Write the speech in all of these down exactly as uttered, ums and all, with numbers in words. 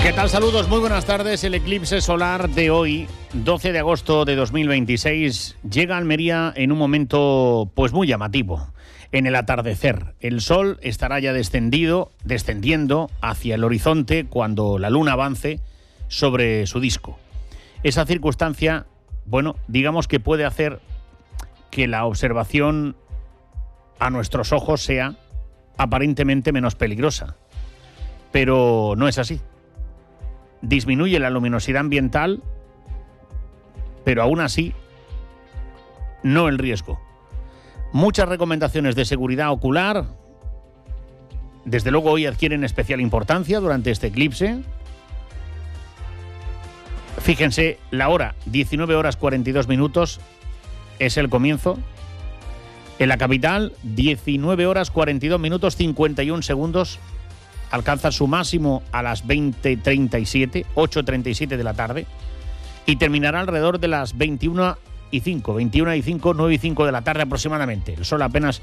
¿Qué tal? Saludos, muy buenas tardes. El eclipse solar de hoy, doce de agosto de dos mil veintiséis, llega a Almería en un momento pues muy llamativo. En el atardecer, el sol estará ya descendido, descendiendo hacia el horizonte cuando la luna avance sobre su disco. Esa circunstancia, bueno, digamos que puede hacer que la observación a nuestros ojos sea aparentemente menos peligrosa. Pero no es así. Disminuye la luminosidad ambiental, pero aún así no el riesgo. Muchas recomendaciones de seguridad ocular, desde luego hoy adquieren especial importancia durante este eclipse. Fíjense, la hora, diecinueve horas cuarenta y dos minutos, es el comienzo. En la capital, diecinueve horas cuarenta y dos minutos cincuenta y un segundos. Alcanza su máximo a las veinte treinta y siete, ocho treinta y siete de la tarde, y terminará alrededor de las veintiuna y cinco, veintiuna y cinco, nueve y cinco de la tarde aproximadamente. El sol apenas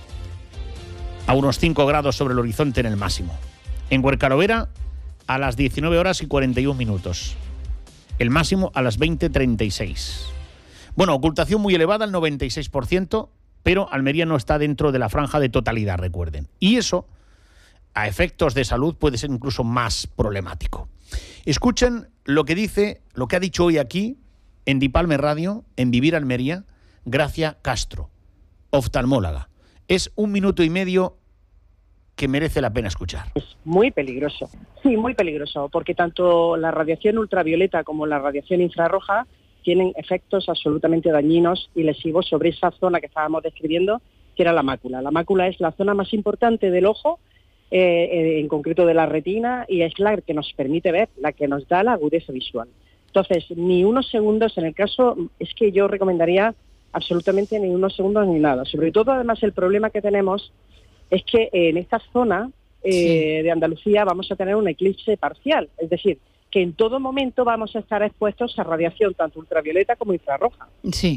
a unos cinco grados sobre el horizonte en el máximo. En Huercarovera, a las diecinueve horas y cuarenta y un minutos. El máximo a las veinte treinta y seis. Bueno, ocultación muy elevada, el noventa y seis por ciento, pero Almería no está dentro de la franja de totalidad, recuerden. Y eso, a efectos de salud, puede ser incluso más problemático. Escuchen lo que dice, lo que ha dicho hoy aquí, en Dipalme Radio, en Vivir Almería, Gracia Castro, oftalmóloga. Es un minuto y medio que merece la pena escuchar. Es muy peligroso, sí, muy peligroso, porque tanto la radiación ultravioleta como la radiación infrarroja tienen efectos absolutamente dañinos y lesivos sobre esa zona que estábamos describiendo, que era la mácula. La mácula es la zona más importante del ojo, Eh, en concreto de la retina, y es la que nos permite ver, la que nos da la agudeza visual. Entonces, ni unos segundos, en el caso, es que yo recomendaría absolutamente ni unos segundos ni nada. Sobre todo, además, el problema que tenemos es que en esta zona eh, sí. de Andalucía vamos a tener un eclipse parcial, es decir, que en todo momento vamos a estar expuestos a radiación tanto ultravioleta como infrarroja. Sí.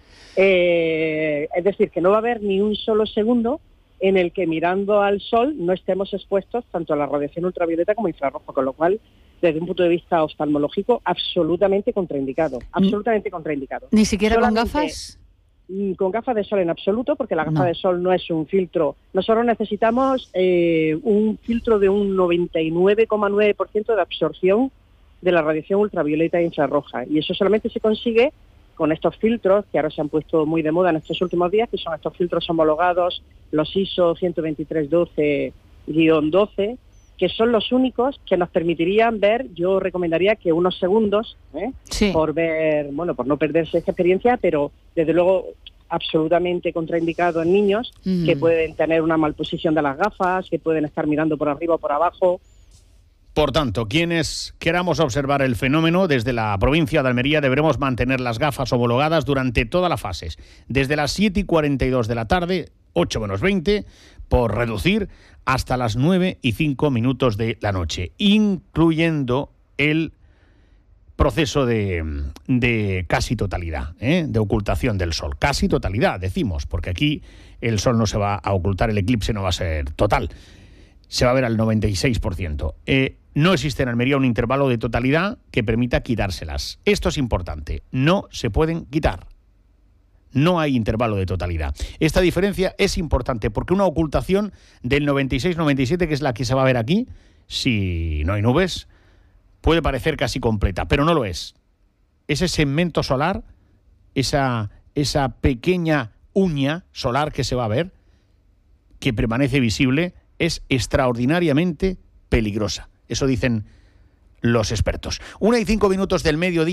Eh, es decir, que no va a haber ni un solo segundo en el que mirando al sol no estemos expuestos tanto a la radiación ultravioleta como infrarroja, con lo cual, desde un punto de vista oftalmológico, absolutamente contraindicado, absolutamente contraindicado. ¿Ni siquiera Solamente, con gafas? Con gafas de sol en absoluto, porque la gafa no. de sol no es un filtro. Nosotros necesitamos eh, un filtro de un noventa y nueve coma nueve por ciento de absorción de la radiación ultravioleta e infrarroja, y eso solamente se consigue con estos filtros que ahora se han puesto muy de moda en estos últimos días, que son estos filtros homologados, los I S O ciento veintitrés doce guión doce, que son los únicos que nos permitirían ver, yo recomendaría que unos segundos, ¿eh? sí. por ver, bueno, por no perderse esta experiencia, pero desde luego absolutamente contraindicado en niños, mm. que pueden tener una malposición de las gafas, que pueden estar mirando por arriba o por abajo. Por tanto, quienes queramos observar el fenómeno desde la provincia de Almería deberemos mantener las gafas homologadas durante todas las fases, desde las siete y cuarenta y dos de la tarde, ocho menos veinte, por reducir, hasta las nueve y cinco minutos de la noche, incluyendo el proceso de, de casi totalidad, ¿eh? de ocultación del sol. Casi totalidad, decimos, porque aquí el sol no se va a ocultar, el eclipse no va a ser total. Se va a ver al noventa y seis por ciento. Eh, no existe en Almería un intervalo de totalidad que permita quitárselas. Esto es importante. No se pueden quitar. No hay intervalo de totalidad. Esta diferencia es importante porque una ocultación del noventa y seis noventa y siete, que es la que se va a ver aquí, si no hay nubes, puede parecer casi completa, pero no lo es. Ese segmento solar, esa, esa pequeña uña solar que se va a ver, que permanece visible, es extraordinariamente peligrosa. Eso dicen los expertos. Una y cinco minutos del mediodía.